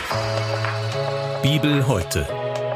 Bibel heute.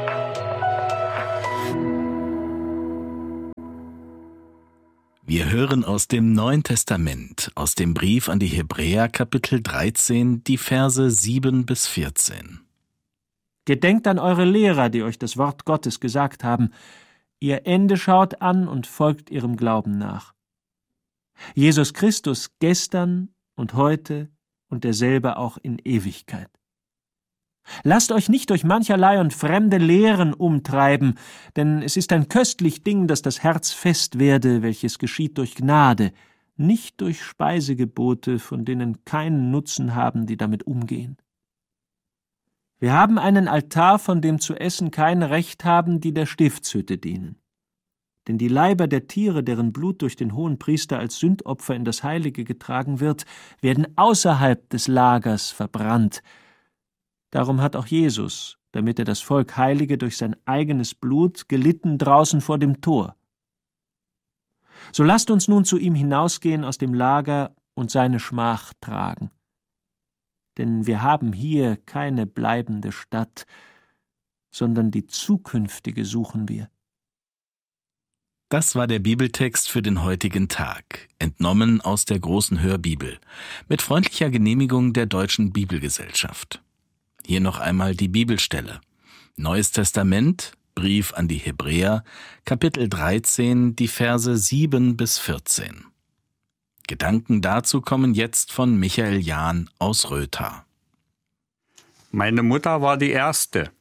Wir hören aus dem Neuen Testament, aus dem Brief an die Hebräer, Kapitel 13, die Verse 7 bis 14. Gedenkt an eure Lehrer, die euch das Wort Gottes gesagt haben. Ihr Ende schaut an und folgt ihrem Glauben nach. Jesus Christus gestern und heute und derselbe auch in Ewigkeit. Lasst euch nicht durch mancherlei und fremde Lehren umtreiben, denn es ist ein köstlich Ding, dass das Herz fest werde, welches geschieht durch Gnade, nicht durch Speisegebote, von denen keinen Nutzen haben, die damit umgehen. Wir haben einen Altar, von dem zu essen kein Recht haben, die der Stiftshütte dienen. Denn die Leiber der Tiere, deren Blut durch den Hohenpriester als Sündopfer in das Heilige getragen wird, werden außerhalb des Lagers verbrannt. Darum hat auch Jesus, damit er das Volk heilige durch sein eigenes Blut, gelitten draußen vor dem Tor. So lasst uns nun zu ihm hinausgehen aus dem Lager und seine Schmach tragen. Denn wir haben hier keine bleibende Stadt, sondern die zukünftige suchen wir. Das war der Bibeltext für den heutigen Tag, entnommen aus der Großen Hörbibel, mit freundlicher Genehmigung der Deutschen Bibelgesellschaft. Hier noch einmal die Bibelstelle. Neues Testament, Brief an die Hebräer, Kapitel 13, die Verse 7 bis 14. Gedanken dazu kommen jetzt von Michael Jahn aus Rötha. Meine Mutter war die erste,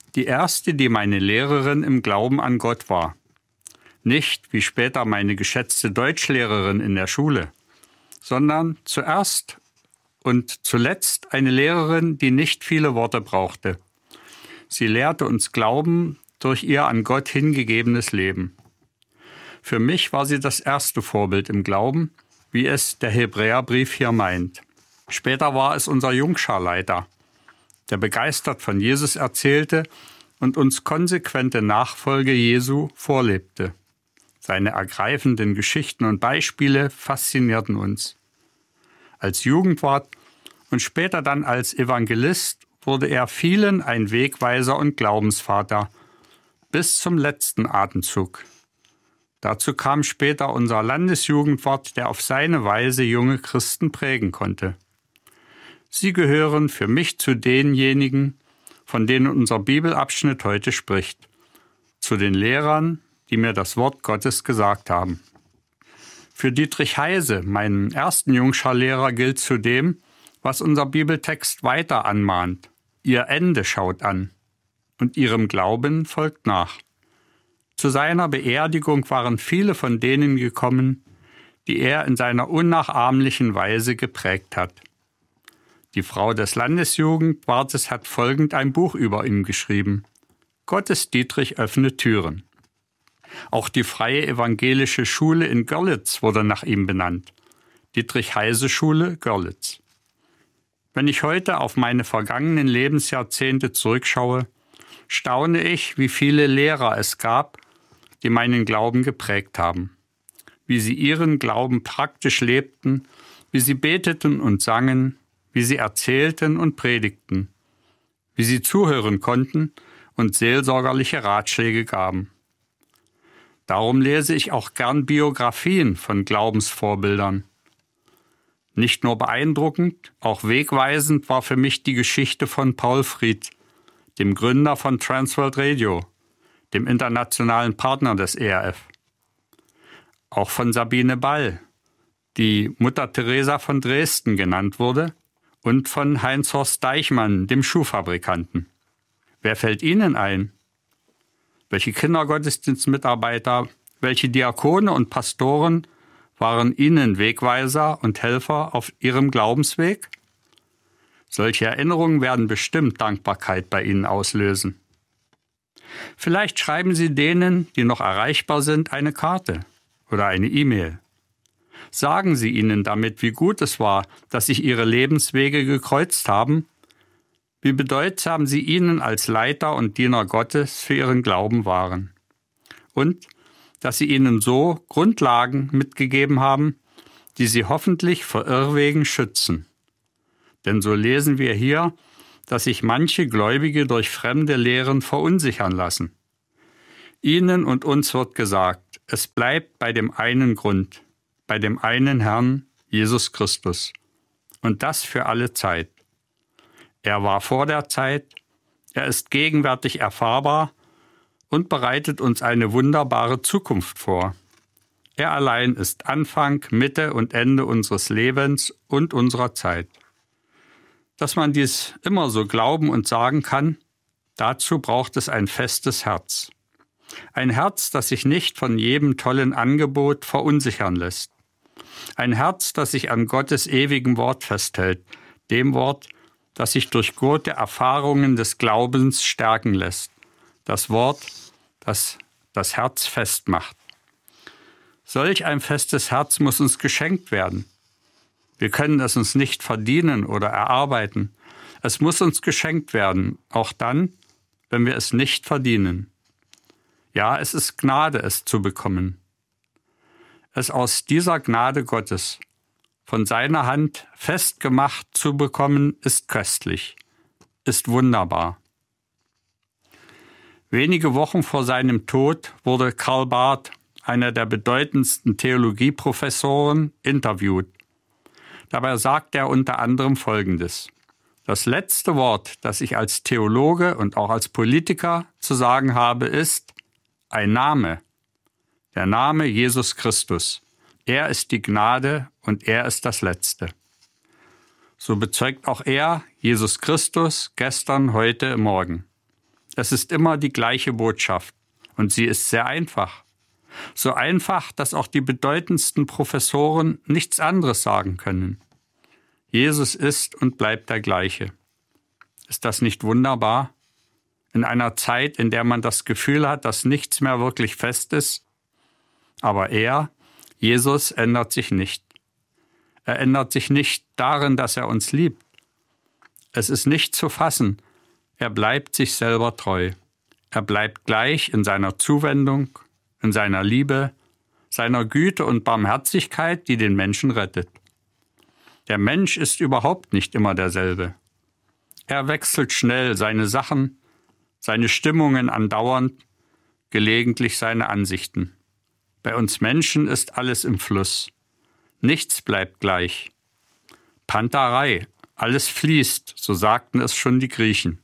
die meine Lehrerin im Glauben an Gott war. Nicht, wie später meine geschätzte Deutschlehrerin in der Schule, sondern zuerst und zuletzt eine Lehrerin, die nicht viele Worte brauchte. Sie lehrte uns Glauben durch ihr an Gott hingegebenes Leben. Für mich war sie das erste Vorbild im Glauben, wie es der Hebräerbrief hier meint. Später war es unser Jungscharleiter, der begeistert von Jesus erzählte und uns konsequente Nachfolge Jesu vorlebte. Seine ergreifenden Geschichten und Beispiele faszinierten uns. Als Jugendwart und später dann als Evangelist wurde er vielen ein Wegweiser und Glaubensvater, bis zum letzten Atemzug. Dazu kam später unser Landesjugendwart, der auf seine Weise junge Christen prägen konnte. Sie gehören für mich zu denjenigen, von denen unser Bibelabschnitt heute spricht, zu den Lehrern, die mir das Wort Gottes gesagt haben. Für Dietrich Heise, meinen ersten Jungscharlehrer, gilt zudem, was unser Bibeltext weiter anmahnt. Ihr Ende schaut an und ihrem Glauben folgt nach. Zu seiner Beerdigung waren viele von denen gekommen, die er in seiner unnachahmlichen Weise geprägt hat. Die Frau des Landesjugendwartes hat folgend ein Buch über ihn geschrieben. Gottes Dietrich öffnet Türen. Auch die Freie Evangelische Schule in Görlitz wurde nach ihm benannt. Dietrich-Heise-Schule, Görlitz. Wenn ich heute auf meine vergangenen Lebensjahrzehnte zurückschaue, staune ich, wie viele Lehrer es gab, die meinen Glauben geprägt haben. Wie sie ihren Glauben praktisch lebten, wie sie beteten und sangen, wie sie erzählten und predigten, wie sie zuhören konnten und seelsorgerliche Ratschläge gaben. Darum lese ich auch gern Biografien von Glaubensvorbildern. Nicht nur beeindruckend, auch wegweisend war für mich die Geschichte von Paul Fried, dem Gründer von Transworld Radio, dem internationalen Partner des ERF. Auch von Sabine Ball, die Mutter Teresa von Dresden genannt wurde, und von Heinz-Horst Deichmann, dem Schuhfabrikanten. Wer fällt Ihnen ein? Welche Kindergottesdienstmitarbeiter, welche Diakone und Pastoren waren Ihnen Wegweiser und Helfer auf Ihrem Glaubensweg? Solche Erinnerungen werden bestimmt Dankbarkeit bei Ihnen auslösen. Vielleicht schreiben Sie denen, die noch erreichbar sind, eine Karte oder eine E-Mail. Sagen Sie ihnen damit, wie gut es war, dass sich Ihre Lebenswege gekreuzt haben, wie bedeutsam Sie ihnen als Leiter und Diener Gottes für ihren Glauben waren. Und dass Sie ihnen so Grundlagen mitgegeben haben, die sie hoffentlich vor Irrwegen schützen. Denn so lesen wir hier, dass sich manche Gläubige durch fremde Lehren verunsichern lassen. Ihnen und uns wird gesagt, es bleibt bei dem einen Grund, bei dem einen Herrn, Jesus Christus. Und das für alle Zeit. Er war vor der Zeit, er ist gegenwärtig erfahrbar und bereitet uns eine wunderbare Zukunft vor. Er allein ist Anfang, Mitte und Ende unseres Lebens und unserer Zeit. Dass man dies immer so glauben und sagen kann, dazu braucht es ein festes Herz. Ein Herz, das sich nicht von jedem tollen Angebot verunsichern lässt. Ein Herz, das sich an Gottes ewigem Wort festhält, dem Wort, das sich durch gute Erfahrungen des Glaubens stärken lässt. Das Wort, das das Herz festmacht. Solch ein festes Herz muss uns geschenkt werden. Wir können es uns nicht verdienen oder erarbeiten. Es muss uns geschenkt werden, auch dann, wenn wir es nicht verdienen. Ja, es ist Gnade, es zu bekommen. Es aus dieser Gnade Gottes, von seiner Hand festgemacht zu bekommen, ist köstlich, ist wunderbar. Wenige Wochen vor seinem Tod wurde Karl Barth, einer der bedeutendsten Theologieprofessoren, interviewt. Dabei sagt er unter anderem Folgendes: Das letzte Wort, das ich als Theologe und auch als Politiker zu sagen habe, ist ein Name. Der Name Jesus Christus. Er ist die Gnade und er ist das Letzte. So bezeugt auch er, Jesus Christus, gestern, heute, morgen. Es ist immer die gleiche Botschaft und sie ist sehr einfach. So einfach, dass auch die bedeutendsten Professoren nichts anderes sagen können. Jesus ist und bleibt der Gleiche. Ist das nicht wunderbar? In einer Zeit, in der man das Gefühl hat, dass nichts mehr wirklich fest ist? Aber er, Jesus, ändert sich nicht. Er ändert sich nicht darin, dass er uns liebt. Es ist nicht zu fassen. Er bleibt sich selber treu. Er bleibt gleich in seiner Zuwendung, in seiner Liebe, seiner Güte und Barmherzigkeit, die den Menschen rettet. Der Mensch ist überhaupt nicht immer derselbe. Er wechselt schnell seine Sachen, seine Stimmungen andauernd, gelegentlich seine Ansichten. Bei uns Menschen ist alles im Fluss. Nichts bleibt gleich. Pantarei, alles fließt, so sagten es schon die Griechen.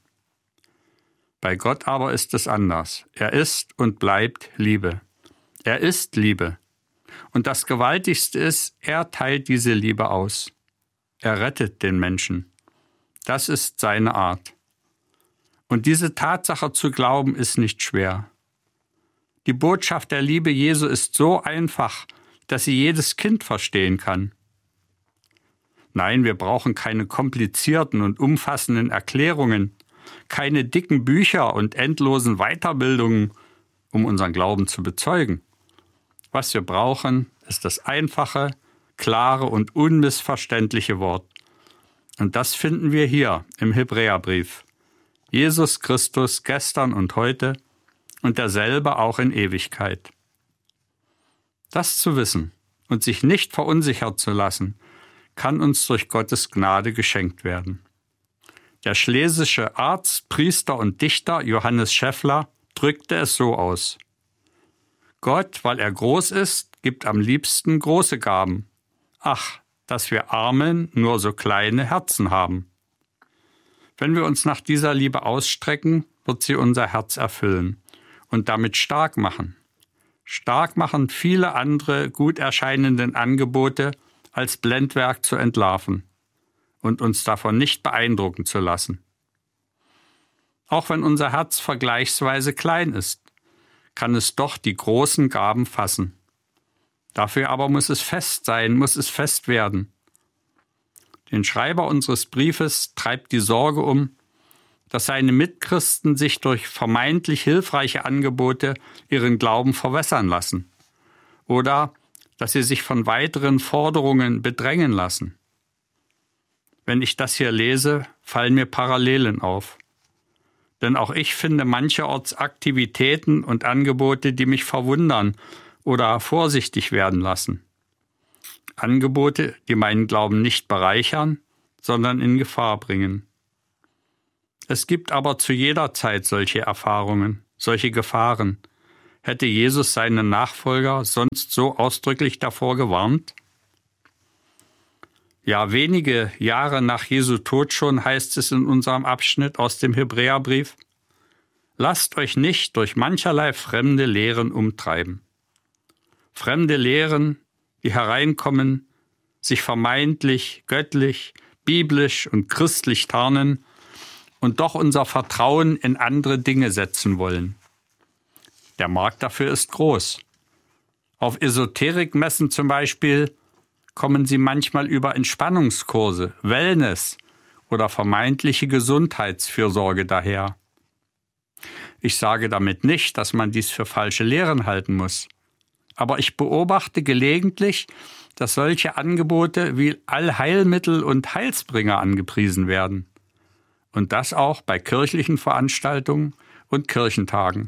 Bei Gott aber ist es anders. Er ist und bleibt Liebe. Er ist Liebe. Und das Gewaltigste ist, er teilt diese Liebe aus. Er rettet den Menschen. Das ist seine Art. Und diese Tatsache zu glauben, ist nicht schwer. Die Botschaft der Liebe Jesu ist so einfach, dass sie jedes Kind verstehen kann. Nein, wir brauchen keine komplizierten und umfassenden Erklärungen, keine dicken Bücher und endlosen Weiterbildungen, um unseren Glauben zu bezeugen. Was wir brauchen, ist das einfache, klare und unmissverständliche Wort. Und das finden wir hier im Hebräerbrief. Jesus Christus gestern und heute und derselbe auch in Ewigkeit. Das zu wissen und sich nicht verunsichern zu lassen, kann uns durch Gottes Gnade geschenkt werden. Der schlesische Arzt, Priester und Dichter Johannes Scheffler drückte es so aus: Gott, weil er groß ist, gibt am liebsten große Gaben. Ach, dass wir Armen nur so kleine Herzen haben. Wenn wir uns nach dieser Liebe ausstrecken, wird sie unser Herz erfüllen und damit stark machen. Stark machen, viele andere gut erscheinenden Angebote als Blendwerk zu entlarven und uns davon nicht beeindrucken zu lassen. Auch wenn unser Herz vergleichsweise klein ist, kann es doch die großen Gaben fassen. Dafür aber muss es fest sein, muss es fest werden. Den Schreiber unseres Briefes treibt die Sorge um, dass seine Mitchristen sich durch vermeintlich hilfreiche Angebote ihren Glauben verwässern lassen oder dass sie sich von weiteren Forderungen bedrängen lassen. Wenn ich das hier lese, fallen mir Parallelen auf. Denn auch ich finde mancherorts Aktivitäten und Angebote, die mich verwundern oder vorsichtig werden lassen. Angebote, die meinen Glauben nicht bereichern, sondern in Gefahr bringen. Es gibt aber zu jeder Zeit solche Erfahrungen, solche Gefahren. Hätte Jesus seinen Nachfolger sonst so ausdrücklich davor gewarnt? Ja, wenige Jahre nach Jesu Tod schon heißt es in unserem Abschnitt aus dem Hebräerbrief: Lasst euch nicht durch mancherlei fremde Lehren umtreiben. Fremde Lehren, die hereinkommen, sich vermeintlich, göttlich, biblisch und christlich tarnen und doch unser Vertrauen in andere Dinge setzen wollen. Der Markt dafür ist groß. Auf Esoterikmessen zum Beispiel kommen sie manchmal über Entspannungskurse, Wellness oder vermeintliche Gesundheitsfürsorge daher. Ich sage damit nicht, dass man dies für falsche Lehren halten muss. Aber ich beobachte gelegentlich, dass solche Angebote wie Allheilmittel und Heilsbringer angepriesen werden. Und das auch bei kirchlichen Veranstaltungen und Kirchentagen.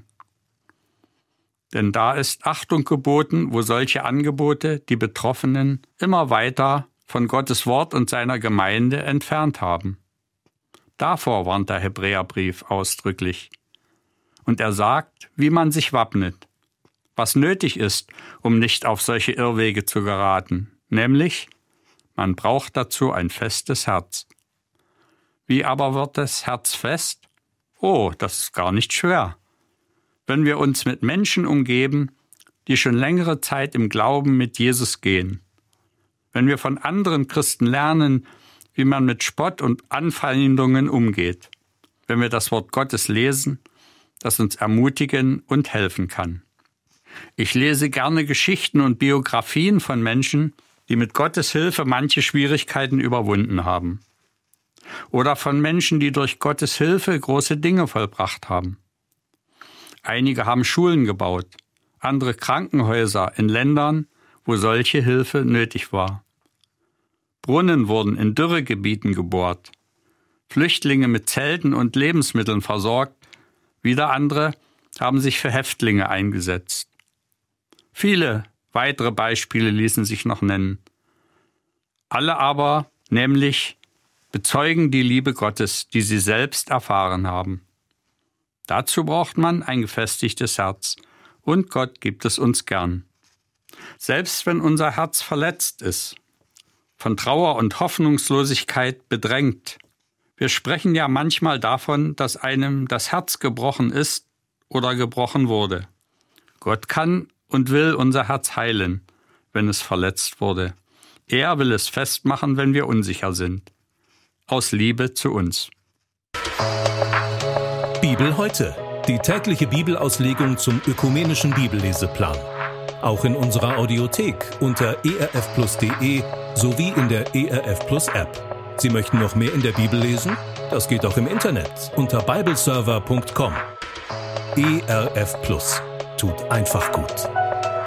Denn da ist Achtung geboten, wo solche Angebote die Betroffenen immer weiter von Gottes Wort und seiner Gemeinde entfernt haben. Davor warnt der Hebräerbrief ausdrücklich. Und er sagt, wie man sich wappnet, was nötig ist, um nicht auf solche Irrwege zu geraten, nämlich, man braucht dazu ein festes Herz. Wie aber wird das Herz fest? Oh, das ist gar nicht schwer. Wenn wir uns mit Menschen umgeben, die schon längere Zeit im Glauben mit Jesus gehen. Wenn wir von anderen Christen lernen, wie man mit Spott und Anfeindungen umgeht. Wenn wir das Wort Gottes lesen, das uns ermutigen und helfen kann. Ich lese gerne Geschichten und Biografien von Menschen, die mit Gottes Hilfe manche Schwierigkeiten überwunden haben. Oder von Menschen, die durch Gottes Hilfe große Dinge vollbracht haben. Einige haben Schulen gebaut, andere Krankenhäuser in Ländern, wo solche Hilfe nötig war. Brunnen wurden in Dürregebieten gebohrt, Flüchtlinge mit Zelten und Lebensmitteln versorgt, wieder andere haben sich für Häftlinge eingesetzt. Viele weitere Beispiele ließen sich noch nennen. Alle aber, nämlich, bezeugen die Liebe Gottes, die sie selbst erfahren haben. Dazu braucht man ein gefestigtes Herz, und Gott gibt es uns gern. Selbst wenn unser Herz verletzt ist, von Trauer und Hoffnungslosigkeit bedrängt. Wir sprechen ja manchmal davon, dass einem das Herz gebrochen ist oder gebrochen wurde. Gott kann und will unser Herz heilen, wenn es verletzt wurde. Er will es festmachen, wenn wir unsicher sind. Aus Liebe zu uns. Bibel heute. Die tägliche Bibelauslegung zum ökumenischen Bibelleseplan. Auch in unserer Audiothek unter erfplus.de sowie in der ERF Plus App. Sie möchten noch mehr in der Bibel lesen? Das geht auch im Internet unter bibleserver.com. ERF Plus. Tut einfach gut.